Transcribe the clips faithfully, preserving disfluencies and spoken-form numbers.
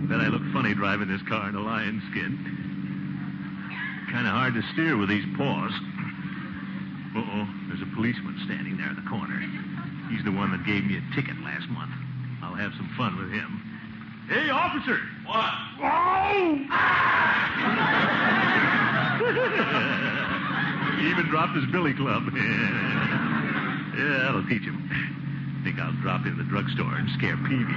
Bet I look funny driving this car in a lion skin. Kind of hard to steer with these paws. Uh-oh, there's a policeman standing there in the corner. He's the one that gave me a ticket last month. I'll have some fun with him. Hey, officer! What? Oh! He even dropped his billy club. Yeah, that'll teach him. Think I'll drop in the drugstore and scare Peavy.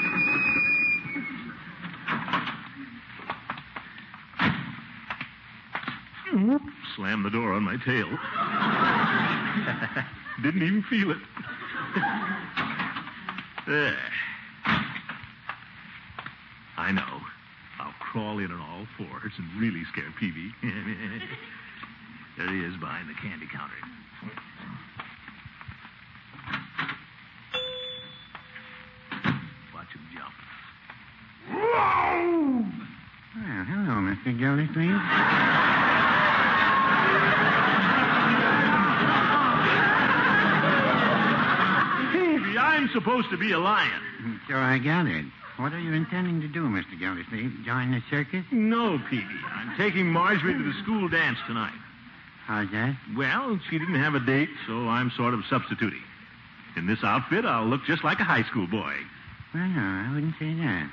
Slammed the door on my tail. Didn't even feel it. There. I know. I'll crawl in on all fours and really scare Peavy. There he is behind the candy counter. Watch him jump. Whoa! Well, hello, Mister Gildersleeve. Peavy, I'm supposed to be a lion. So I gathered. What are you intending to do, Mister Gildersleeve? Join the circus? No, Peavy. I'm taking Marjorie to the school dance tonight. How's that? Well, she didn't have a date, so I'm sort of substituting. In this outfit, I'll look just like a high school boy. Well, no, I wouldn't say that.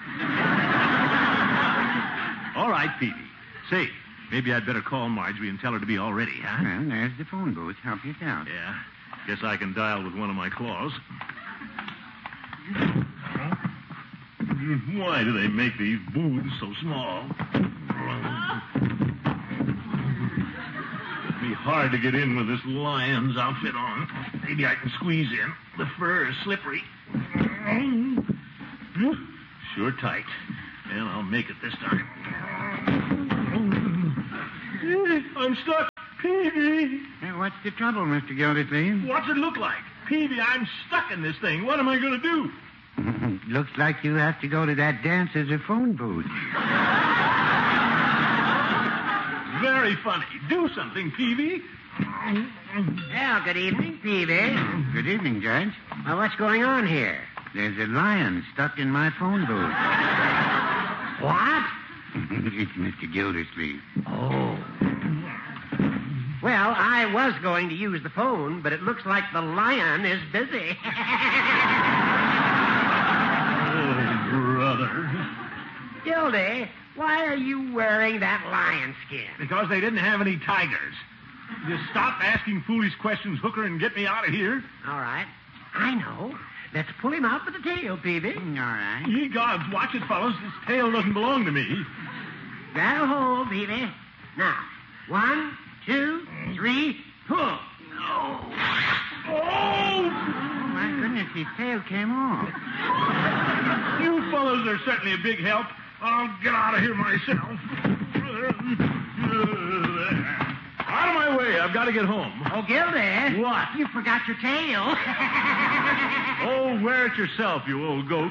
All right, Peavy. Say, maybe I'd better call Marjorie and tell her to be all ready, huh? Well, there's the phone booth. Help yourself. Yeah. Guess I can dial with one of my claws. Why do they make these booths so small? It'd be hard to get in with this lion's outfit on. Maybe I can squeeze in. The fur is slippery. Sure tight. And I'll make it this time. I'm stuck. Peavy. Hey, what's the trouble, Mister Gildersleeve? What's it look like? Peavy, I'm stuck in this thing. What am I going to do? Looks like you have to go to that dance as a phone booth. Very funny. Do something, Peavy. Well, good evening, Peavy. Good evening, Judge. Well, what's going on here? There's a lion stuck in my phone booth. What? It's Mister Gildersleeve. Oh. Well, I was going to use the phone, but it looks like the lion is busy. Oh, brother. Gildy, why are you wearing that lion skin? Because they didn't have any tigers. Just stop asking foolish questions, Hooker, and get me out of here. All right. I know. Let's pull him out with the tail, Peavy. All right. Ye gods, watch it, fellows. This tail doesn't belong to me. That'll hold, Peavy. Now, one, two, three, pull. Oh! Oh, my goodness, his tail came off. You fellows are certainly a big help. I'll get out of here myself. Out of my way. I've got to get home. Oh, Gildy. What? You forgot your tail. Oh, wear it yourself, you old goat.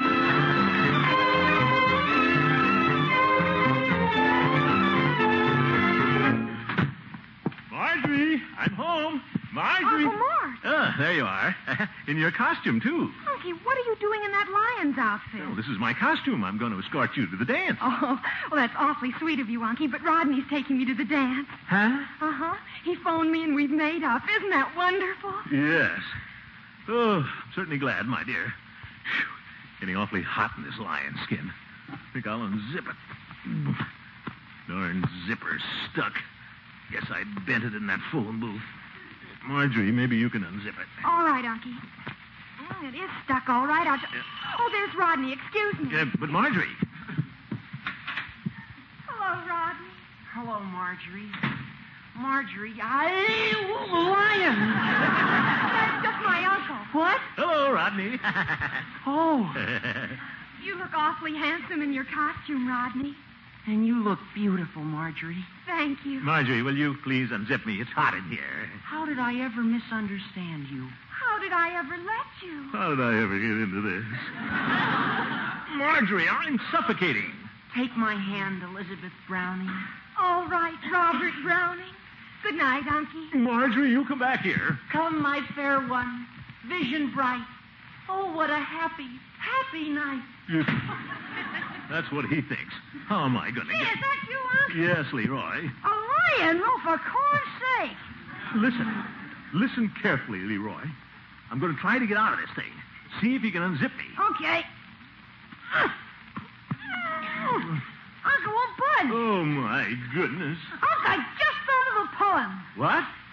Marjorie, I'm home. Marjorie. Uncle Mort. Ah, there you are. In your costume, too. Unky, what are you doing in that lion's outfit? Well, this is my costume. I'm going to escort you to the dance. Oh, well, that's awfully sweet of you, Unky, but Rodney's taking me to the dance. Huh? Uh-huh. He phoned me and we've made up. Isn't that wonderful? Yes. Oh, I'm certainly glad, my dear. Whew. Getting awfully hot in this lion skin. Think I'll unzip it. Darn zipper's stuck. Guess I bent it in that phone booth. Marjorie, maybe you can unzip it. All right, Unky. Oh, it is stuck all right. I'll... Oh, there's Rodney. Excuse me. Yeah, but Marjorie. Hello, Rodney. Hello, Marjorie. Marjorie, I... Lion. That's just my uncle. What? Hello, Rodney. Oh, You look awfully handsome in your costume, Rodney. and you look beautiful, Marjorie. Thank you. Marjorie, will you please unzip me? It's hot in here. How did I ever misunderstand you? How did I ever let you? How did I ever get into this? Marjorie, I'm suffocating. Take my hand, Elizabeth Browning. All right, Robert Browning. Good night, Unky. Marjorie, you come back here. Come, my fair one, vision bright. Oh, what a happy, happy night. That's what he thinks. How am I going to Gee, get... is that you, Unc? Yes, Leroy. A lion? Oh, for corn's sake. Listen. Listen carefully, Leroy. I'm going to try to get out of this thing. See if you can unzip me. Okay. Unc, it won't budge. Oh, my goodness. Unc, I just thought of a poem. What?